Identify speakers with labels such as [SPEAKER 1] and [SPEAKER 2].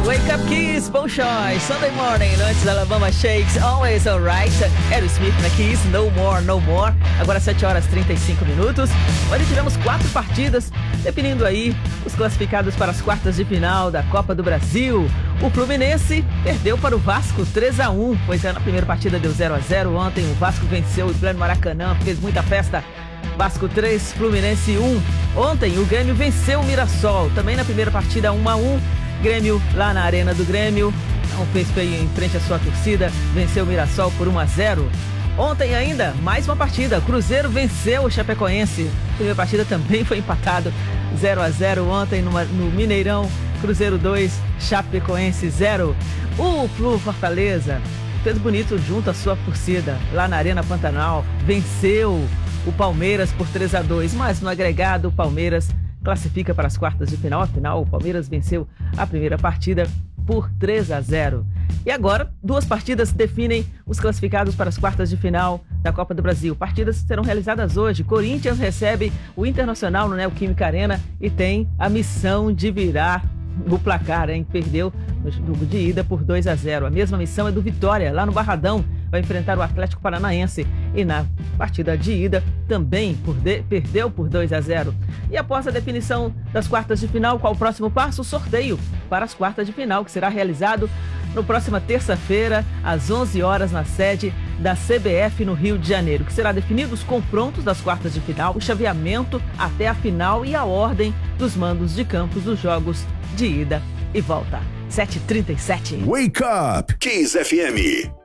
[SPEAKER 1] Wake Up Kiss, Bolshoi, Sunday Morning, antes da Alabama Shakes, Always Alright, Aerosmith na Kiss, No More, No More, agora 7 horas 35 minutos, onde tivemos 4 partidas, definindo aí os classificados para as quartas de final da Copa do Brasil. O Fluminense perdeu para o Vasco 3-1, pois na primeira partida deu 0-0, ontem o Vasco venceu em pleno Maracanã, fez muita festa. Vasco 3, Fluminense 1. Ontem o Grêmio venceu o Mirassol, também na primeira partida 1-1. Grêmio lá na Arena do Grêmio, não fez feio em frente à sua torcida, venceu o Mirassol por 1-0. Ontem ainda, mais uma partida, Cruzeiro venceu o Chapecoense. A primeira partida também foi empatado 0-0 ontem no Mineirão, Cruzeiro 2, Chapecoense 0. O Flu Fortaleza fez bonito junto à sua torcida, lá na Arena Pantanal, venceu o Palmeiras por 3-2, mas no agregado o Palmeiras classifica para as quartas de final. Afinal, o Palmeiras venceu a primeira partida por 3-0. E agora, 2 partidas definem os classificados para as quartas de final da Copa do Brasil. Partidas serão realizadas hoje. Corinthians recebe o Internacional no Neoquímica Arena e tem a missão de virar o placar, hein? Perdeu no jogo de ida por 2-0. A mesma missão é do Vitória, lá no Barradão. Vai enfrentar o Atlético Paranaense e na partida de ida também perdeu por 2-0. E após a definição das quartas de final, qual o próximo passo? O sorteio para as quartas de final, que será realizado na próxima terça-feira, às 11 horas, na sede da CBF no Rio de Janeiro, que será definido os confrontos das quartas de final, o chaveamento até a final e a ordem dos mandos de campos dos jogos de ida e volta. 7h37.
[SPEAKER 2] Wake Up Kiss FM.